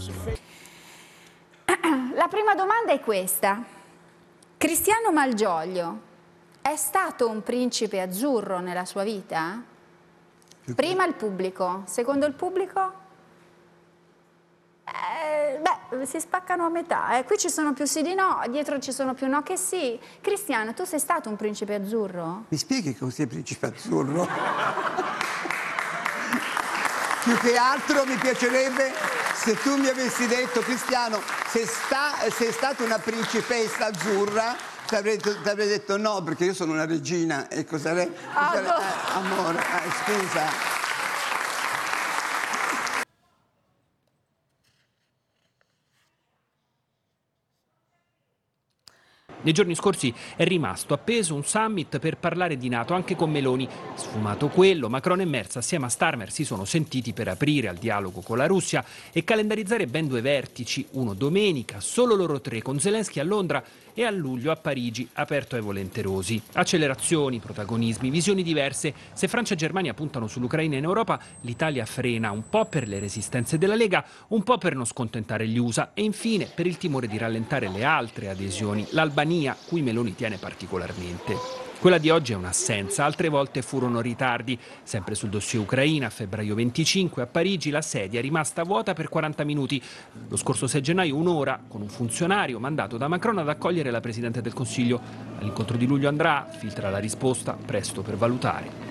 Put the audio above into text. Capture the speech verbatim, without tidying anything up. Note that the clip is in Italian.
La prima domanda è questa. Cristiano Malgioglio è stato un principe azzurro nella sua vita? Prima il pubblico, secondo il pubblico? Eh, beh, si spaccano a metà. Eh. Qui ci sono più sì di no, dietro ci sono più no che sì. Cristiano, tu sei stato un principe azzurro? Mi spieghi cos'è principe azzurro? Più che altro mi piacerebbe se tu mi avessi detto, Cristiano, se sta, sei stata una principessa azzurra, ti avrei, ti avrei detto no, perché io sono una regina e cosa le... Ah, cosa no. le eh, amore, eh, scusa. Nei giorni scorsi è rimasto appeso un summit per parlare di NATO anche con Meloni. Sfumato quello, Macron e Merz assieme a Starmer si sono sentiti per aprire al dialogo con la Russia e calendarizzare ben due vertici, uno domenica, solo loro tre, con Zelensky a Londra e a luglio a Parigi, aperto ai volenterosi. Accelerazioni, protagonismi, visioni diverse. Se Francia e Germania puntano sull'Ucraina in Europa, l'Italia frena un po' per le resistenze della Lega, un po' per non scontentare gli U S A e infine per il timore di rallentare le altre adesioni, l'Albania, cui Meloni tiene particolarmente. Quella di oggi è un'assenza, altre volte furono ritardi. Sempre sul dossier Ucraina, a febbraio venticinque a Parigi la sedia è rimasta vuota per quaranta minuti. Lo scorso sei gennaio un'ora, con un funzionario mandato da Macron ad accogliere la Presidente del Consiglio. All'incontro di luglio andrà, filtra la risposta, presto per valutare.